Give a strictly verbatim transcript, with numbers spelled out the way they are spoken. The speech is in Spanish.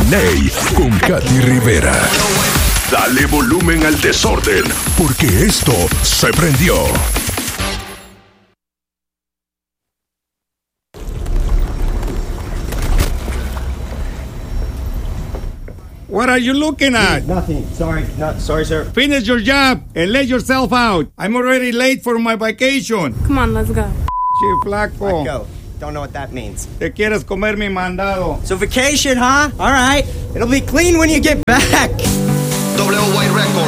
A con Katy Rivera. Dale volumen al desorden, porque esto se prendió. What are you looking at? Nothing. Sorry. Not sorry, sir. Finish your job and let yourself out. I'm already late for my vacation. Come on, let's go. Che, flaco. Let go. Don't know what that means. Te quieres comer mi mandado. So vacation, huh? All right. It'll be clean when you get back. W White Records.